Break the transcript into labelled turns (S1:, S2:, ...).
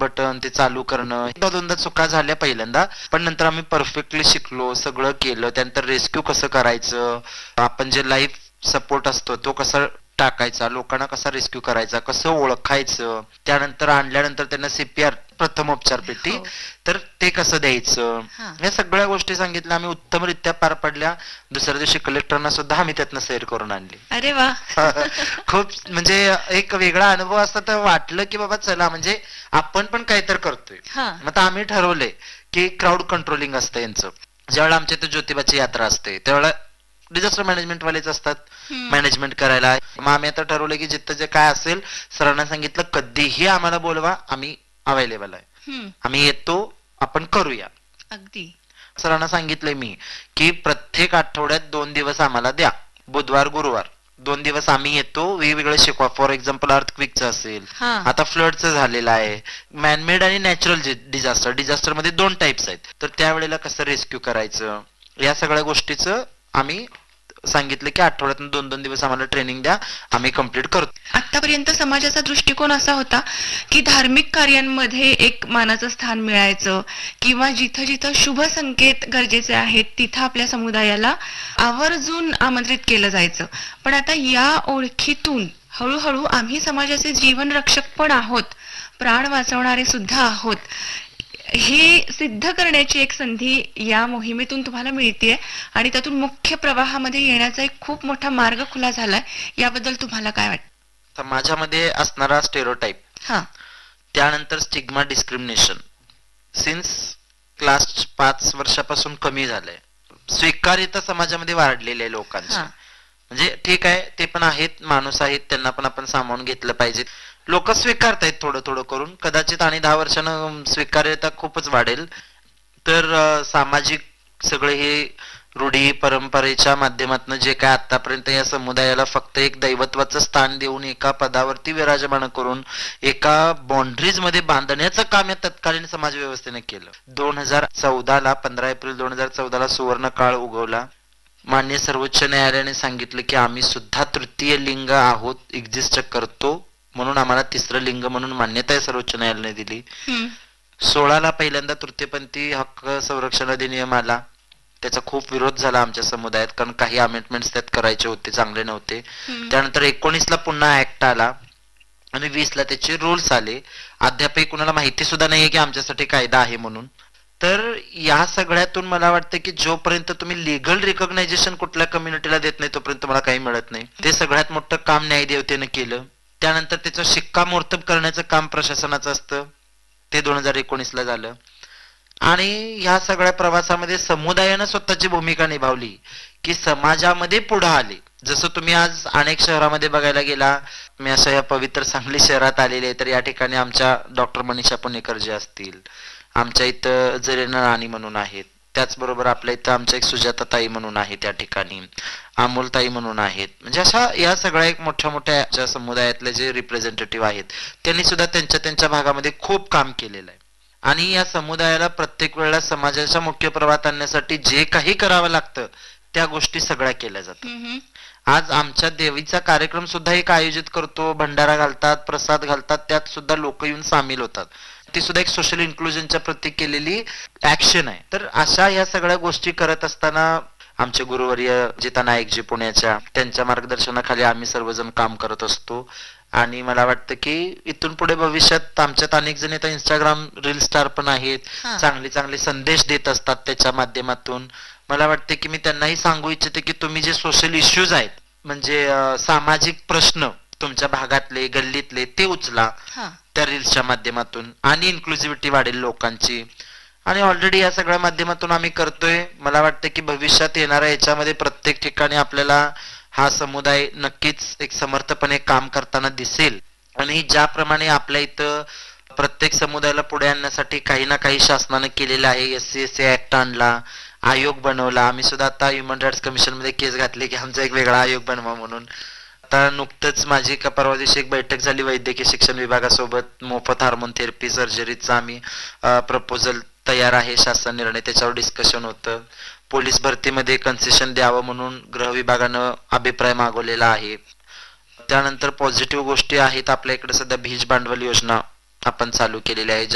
S1: Button ते चालू करणं, एकदा दोनदा चुका झाल्या पहिल्यांदा, पण नंतर आम्ही परफेक्टली शिकलो, सगळं केलं. त्यानंतर रेस्क्यू कसं करायचं, आपण जे लाईफ सपोर्ट असतो तो कसा टाकायचा, लोकांना कसा रेस्क्यू करायचा, कसं ओळखायचं, त्यानंतर आणल्यानंतर त्यांना सीपीआर प्रथमोपचार पेटी
S2: हो.
S1: तर ते कसं द्यायचं,
S2: हा.
S1: या सगळ्या गोष्टी सांगितल्या. आम्ही उत्तमरित्या पार पडल्या. दुसऱ्या दिवशी कलेक्टरना सुद्धा आम्ही त्यातनं सैर करून आणली.
S2: अरे वा.
S1: खूप म्हणजे एक वेगळा अनुभव असता, तर वाटलं की बाबा चला म्हणजे आपण पण काहीतरी करतोय.
S2: हा.
S1: मग आता आम्ही ठरवलंय की क्राऊड कंट्रोलिंग असतं यांचं. ज्यावेळेला आमच्या इथे ज्योतिबाची यात्रा असते त्यावेळेला डिझास्टर मॅनेजमेंट वालेच असतात
S2: हम्म.
S1: मॅनेजमेंट करायला. मग आम्ही आता ठरवलं की जिथं जे काय असेल सरांना सांगितलं कधीही आम्हाला बोलवा, आम्ही अवेलेबल आहे,
S2: हम्म.
S1: आम्ही येतो, आपण करूया.
S2: अगदी.
S1: सरांना सांगितलंय मी की प्रत्येक आठवड्यात 2 दिवस आम्हाला द्या, बुधवार गुरुवार 2 दिवस आम्ही येतो, वेगवेगळं शिकवा. फॉर एक्झाम्पल अर्थक्विकचं असेल,
S2: हा.
S1: आता फ्लडचं झालेलं आहे, मॅनमेड आणि नॅचरल डिझास्टर. डिझास्टर मध्ये 2 टाइप्स आहेत, तर त्यावेळेला कसं रेस्क्यू करायचं, या सगळ्या गोष्टीचं आम्ही सांगितलं की आठवड्यातून 2-2 दिवस आम्हाला ट्रेनिंग द्या, आम्ही कम्प्लीट करतो.
S2: आतापर्यंत समाजाचा दृष्टिकोन असा होता की धार्मिक कार्यांमध्ये एक मानाचं स्थान मिळायचं किंवा जिथं जिथं शुभ संकेत गरजेचे आहेत तिथं आपल्या समुदायाला आवर्जून आमंत्रित केलं जायचं. पण आता या ओळखीतून हळूहळू आम्ही समाजाचे जीवन रक्षक पण आहोत, प्राण वाचवणारे सुद्धा आहोत, हे सिद्ध करण्याची एक संधी या मोहिमेतून तुम्हाला मिळतेय आणि त्यातून मुख्य प्रवाहामध्ये येण्याचा एक खूप मोठा मार्ग खुला झालाय. याबद्दल तुम्हाला काय वाटतं?
S1: समाजामध्ये असणारा स्टेरिओटाइप,
S2: हा.
S1: त्यानंतर स्टिग्मा डिस्क्रिमिनेशन सिन्स लास्ट 5 वर्षापासून कमी झालंय. स्वीकार्यता समाजामध्ये वाढलेली आहे लोकांची.
S2: हा.
S1: म्हणजे ठीक आहे, ते पण आहेत, माणूस आहेत, त्यांना पण आपण सामावून घेतलं पाहिजे. लोक स्वीकारतायत थोडं थोडं करून, कदाचित आणि 10 वर्षानं स्वीकार्यता खूपच वाढेल. तर सामाजिक सगळे हे रूढी परंपरेच्या माध्यमातून जे काय आतापर्यंत या समुदायाला फक्त एक दैवत्वाचं स्थान देऊन एका पदावरती विराजमान करून एका बाउंड्रीज मध्ये बांधण्याचं काम या तत्कालीन समाज व्यवस्थेने केलं. 2014ला 15 एप्रिल 2014ला सुवर्ण काळ उगवला. मान्य सर्वोच्च न्यायालयाने सांगितलं की आम्ही सुद्धा तृतीय लिंग आहोत, एक्झिस्ट करतो, म्हणून आम्हाला तिसरं लिंग म्हणून मान्यता सर्वोच्च न्यायालयाने दिली. 16ला पहिल्यांदा तृतीयपंथी हक्क संरक्षण अधिनियम आला. त्याचा खूप विरोध झाला आमच्या समुदायात, कारण काही अमेंडमेंट्स त्यात करायचे होते, चांगले नव्हते. त्यानंतर 19ला पुन्हा ऍक्ट आला आणि 20ला त्याचे रूल्स आले. अद्यापही कुणाला माहिती सुद्धा नाहीये की आमच्यासाठी कायदा आहे म्हणून. तर या सगळ्यातून मला वाटतं की जोपर्यंत तुम्ही लिगल रिकॉग्नायझेशन कुठल्या कम्युनिटीला देत नाही तोपर्यंत मला काही मिळत नाही. ते सगळ्यात मोठं काम न्यायदेवतेनं केलं. त्यानंतर त्याचं शिक्कामोर्तब करण्याचं काम प्रशासनाचं असतं, ते 2019ला झालं. आणि ह्या सगळ्या प्रवासामध्ये समुदायानं स्वतःची भूमिका निभावली की समाजामध्ये पुढे आले. जसं तुम्ही आज अनेक शहरामध्ये बघायला गेला, मी अशा या पवित्र सांगली शहरात आलेले तर या ठिकाणी आमच्या डॉक्टर मनीषा पुणेकर जे असतील, आमच्या इथं जरेना राणी म्हणून आहेत, त्याचबरोबर आपल्या इथं आमच्या एक सुजाता ताई म्हणून आहे, त्या ठिकाणी अमोल ताई म्हणून आहेत. म्हणजे अशा या सगळ्या एक मोठ्या मोठ्या समुदायातले जे रिप्रेझेंटेटिव्ह आहेत त्यांनी सुद्धा त्यांच्या त्यांच्या भागामध्ये खूप काम केलेलं आहे. आणि या समुदायाला प्रत्येक वेळेला समाजाच्या मुख्य प्रवाहात आणण्यासाठी जे काही करावं लागतं त्या गोष्टी सगळ्या केल्या जातात. आज आमच्या देवीचा कार्यक्रम सुद्धा एक आयोजित करतो, भंडारा घालतात, प्रसाद घालतात, त्यात सुद्धा लोक येऊन सामील होतात. ती सुद्धा एक सोशल इन्क्लुजनच्या प्रती केलेली ऍक्शन आहे. तर अशा या सगळ्या गोष्टी करत असताना आमचे गुरुवर्य जिता नाईकजी पुण्याच्या, त्यांच्या मार्गदर्शनाखाली आम्ही सर्वजण काम करत असतो. आणि मला वाटतं की इथून पुढे भविष्यात आमच्यात अनेक जण आता इंस्टाग्राम रील स्टार पण आहेत, चांगले चांगले संदेश देत असतात त्याच्या माध्यमातून. मला वाटते की मी त्यांनाही सांगू इच्छिते की तुम्ही जे सोशल इश्यूज आहेत, म्हणजे सामाजिक प्रश्न तुमच्या भागातले गल्लीतले, ते उचला त्या रील्सच्या माध्यमातून आणि इन्क्लुझिव्हिटी वाढेल लोकांची. आणि ऑलरेडी या सगळ्या माध्यमातून आम्ही करतोय. मला वाटतं की भविष्यात येणाऱ्या याच्यामध्ये प्रत्येक ठिकाणी आपल्याला हा समुदाय नक्कीच एक समर्थपणे काम करताना दिसेल. आणि ज्याप्रमाणे आपल्या इथं प्रत्येक समुदायाला पुढे आणण्यासाठी काही ना काही शासनाने केलेलं आहे. SC/ST ऍक्ट आणला, आयोग बनवला. आम्ही सुद्धा आता ह्युमन राईट्स कमिशन मध्ये केस घातली की आमचा एक वेगळा आयोग बनवा म्हणून. आता नुकतंच माझी परवा दिवशी एक बैठक झाली वैद्यकीय शिक्षण विभागासोबत. मोफत हार्मोन थेरपी सर्जरीचा आम्ही प्रपोजल तयार आहे, शासन निर्णय, त्याच्यावर डिस्कशन होतं. पोलीस भरतीमध्ये कन्सेशन द्यावं म्हणून गृह विभागानं अभिप्राय मागवलेला आहे. त्यानंतर पॉझिटिव्ह गोष्टी आहेत आपल्या इकडे. सध्या बीज भांडवल योजना आपण चालू केलेली आहे,